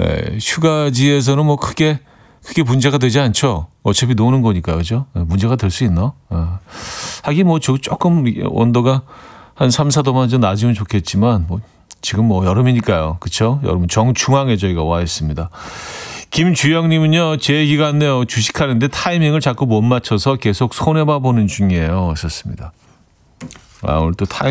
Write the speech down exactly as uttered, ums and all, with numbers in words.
에, 휴가지에서는 뭐 크게 크게 문제가 되지 않죠. 어차피 노는 거니까 그죠? 문제가 될 수 있나? 어. 하긴 뭐 조금 온도가 한 삼, 사 도만 좀 낮으면 좋겠지만 뭐 지금 뭐 여름이니까요. 그렇죠? 여러분 정중앙에 저희가 와 있습니다. 김주영님은요. 제 얘기가 같네요. 주식하는데 타이밍을 자꾸 못 맞춰서 계속 손해봐 보는 중이에요. 하셨습니다. 아, 오늘 또 타이밍